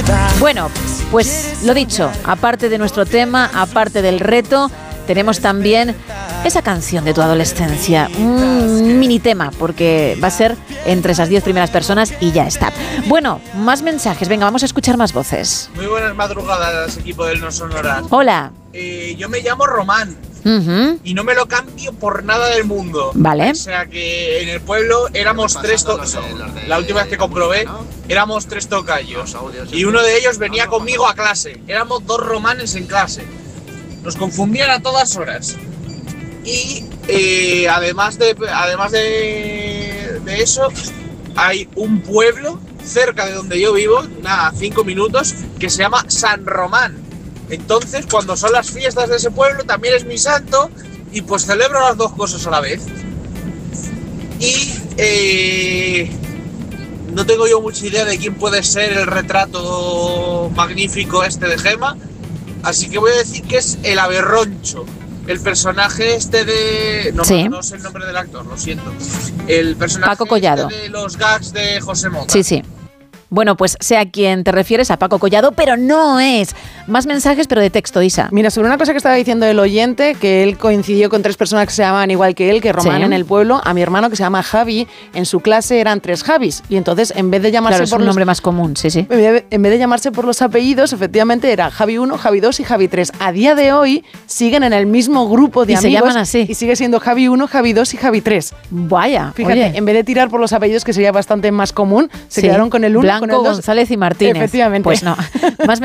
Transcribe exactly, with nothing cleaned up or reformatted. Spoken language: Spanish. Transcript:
Bueno, pues lo dicho, aparte de nuestro tema, aparte del reto, tenemos también esa canción de tu adolescencia, un mini tema, porque va a ser entre esas diez primeras personas y ya está. Bueno, más mensajes, venga, vamos a escuchar más voces. Muy buenas madrugadas, equipo del No Sonoras. Hola. Eh, yo me llamo Román. Uh-huh. Y no me lo cambio por nada del mundo. Vale. O sea que en el pueblo éramos tres tocayos. La última vez que comprobé, éramos tres tocayos. Y uno de ellos venía conmigo a clase. Éramos dos romanes en clase. Nos confundían a todas horas. Y eh, además de además de, de eso, hay un pueblo cerca de donde yo vivo, nada, cinco minutos, que se llama San Román. Entonces, cuando son las fiestas de ese pueblo, también es mi santo y pues celebro las dos cosas a la vez. Y eh, no tengo yo mucha idea de quién puede ser el retrato magnífico este de Gema, así que voy a decir que es el Aberroncho, el personaje este de... No, sí. no sé el nombre del actor, lo siento. El personaje Paco Collado. Este de los gags de José Mota. Sí, sí. Bueno, pues sé a quién te refieres, a Paco Collado, pero no es. Más mensajes, pero de texto, Isa. Mira, sobre una cosa que estaba diciendo el oyente, que él coincidió con tres personas que se llamaban igual que él, que Román sí. en el pueblo, a mi hermano que se llama Javi, en su clase eran tres Javis. Y entonces, en vez de llamarse claro, es por un los... nombre más común, sí, sí. En vez de llamarse por los apellidos, efectivamente era Javi uno, Javi dos y Javi tres. A día de hoy siguen en el mismo grupo de y amigos. se llaman así. Y sigue siendo Javi uno, Javi dos y Javi tres. Vaya, fíjate, oye. en vez de tirar por los apellidos, que sería bastante más común, se sí. quedaron con el uno, Blanco, con el dos. González y Martínez. Efectivamente. Pues no. Más